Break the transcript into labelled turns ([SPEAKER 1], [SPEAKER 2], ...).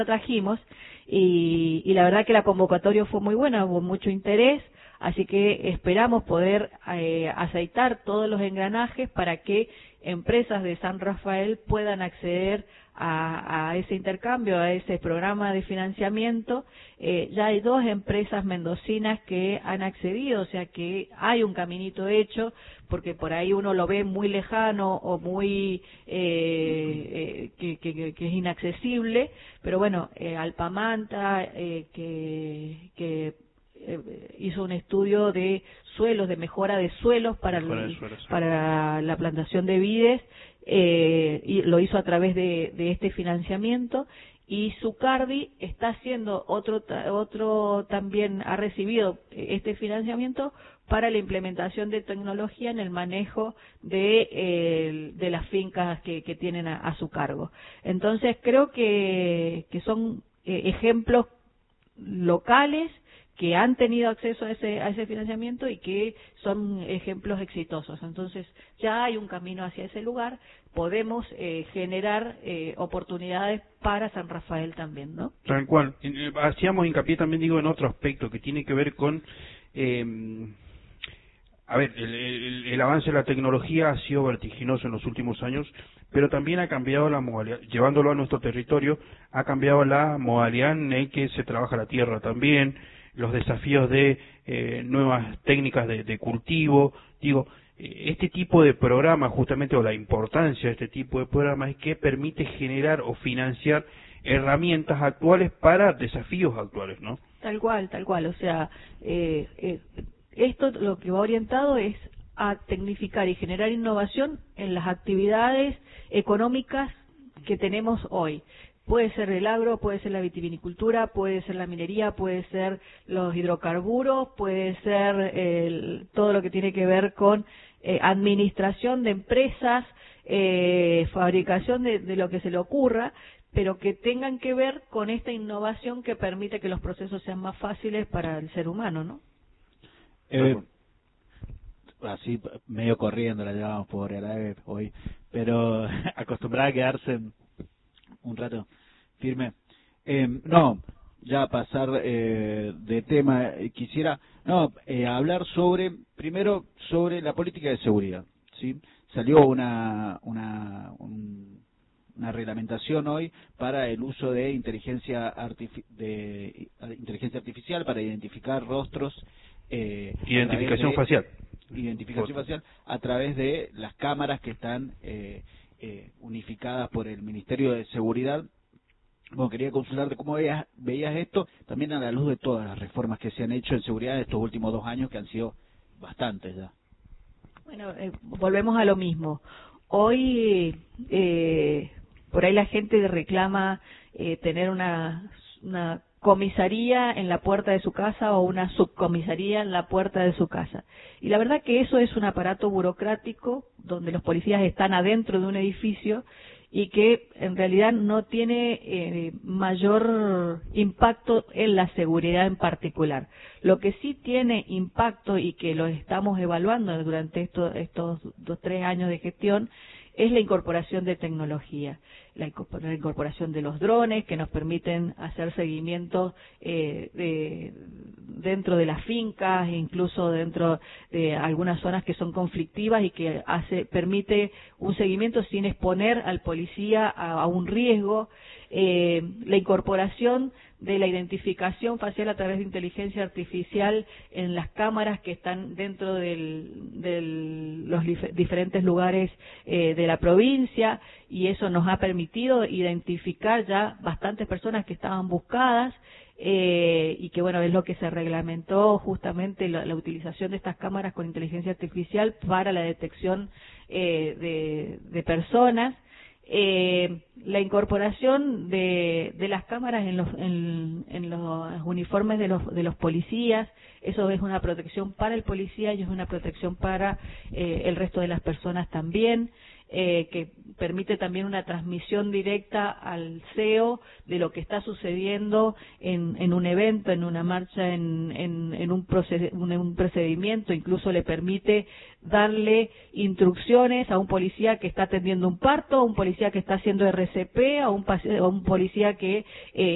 [SPEAKER 1] trajimos y la verdad que la convocatoria fue muy buena, hubo mucho interés, así que esperamos poder aceitar todos los engranajes para que empresas de San Rafael puedan acceder a ese intercambio, a ese programa de financiamiento. Ya hay 2 empresas mendocinas que han accedido, o sea que hay un caminito hecho, porque por ahí uno lo ve muy lejano o muy que es inaccesible, pero bueno, Alpamanta, que hizo un estudio de suelos, de mejora de suelos para la plantación de vides, y lo hizo a través de este financiamiento, y Zucardi está haciendo otro también ha recibido este financiamiento para la implementación de tecnología en el manejo de las fincas que tienen a su cargo. Entonces creo que son ejemplos locales que han tenido acceso a ese financiamiento y que son ejemplos exitosos. Entonces ya hay un camino hacia ese lugar, podemos generar oportunidades para San Rafael también, ¿no?
[SPEAKER 2] Tal cual. Hacíamos hincapié también, digo, en otro aspecto que tiene que ver con... a ver, el avance de la tecnología ha sido vertiginoso en los últimos años, pero también ha cambiado la modalidad, llevándolo a nuestro territorio, ha cambiado la modalidad en que se trabaja la tierra también, los desafíos de nuevas técnicas de cultivo. Digo, este tipo de programas, justamente, o la importancia de este tipo de programas, es que permite generar o financiar herramientas actuales para desafíos actuales, ¿no?
[SPEAKER 1] Tal cual, o sea, esto lo que va orientado es a tecnificar y generar innovación en las actividades económicas que tenemos hoy. Puede ser el agro, puede ser la vitivinicultura, puede ser la minería, puede ser los hidrocarburos, puede ser todo lo que tiene que ver con administración de empresas, fabricación de lo que se le ocurra, pero que tengan que ver con esta innovación que permite que los procesos sean más fáciles para el ser humano, ¿no?
[SPEAKER 3] Así medio corriendo la llevamos por el hoy, pero acostumbrada a quedarse un rato firme. No, ya pasar de tema, quisiera hablar primero sobre la política de seguridad, ¿sí? Salió una reglamentación hoy para el uso de inteligencia artificial para identificar rostros,
[SPEAKER 2] identificación facial
[SPEAKER 3] a través de las cámaras que están unificadas por el Ministerio de Seguridad. Bueno, quería consultarte cómo veías esto, también a la luz de todas las reformas que se han hecho en seguridad en estos últimos 2 años, que han sido bastantes ya.
[SPEAKER 1] Bueno, volvemos a lo mismo. Hoy, por ahí la gente reclama tener una comisaría en la puerta de su casa o una subcomisaría en la puerta de su casa. Y la verdad que eso es un aparato burocrático donde los policías están adentro de un edificio y que en realidad no tiene mayor impacto en la seguridad en particular. Lo que sí tiene impacto y que lo estamos evaluando durante estos 2-3 años de gestión es la incorporación de tecnología, la incorporación de los drones que nos permiten hacer seguimiento dentro de las fincas, incluso dentro de algunas zonas que son conflictivas y que permite un seguimiento sin exponer al policía a un riesgo, la incorporación de la identificación facial a través de inteligencia artificial en las cámaras que están dentro de los diferentes lugares de la provincia, y eso nos ha permitido identificar ya bastantes personas que estaban buscadas, y que bueno, es lo que se reglamentó justamente la utilización de estas cámaras con inteligencia artificial para la detección de personas. La incorporación de las cámaras en los uniformes de los policías, eso es una protección para el policía y es una protección para el resto de las personas también, que permite también una transmisión directa al CEO de lo que está sucediendo en un evento, en una marcha, en un procedimiento. Incluso le permite darle instrucciones a un policía que está atendiendo un parto, a un policía que está haciendo RCP, a un policía que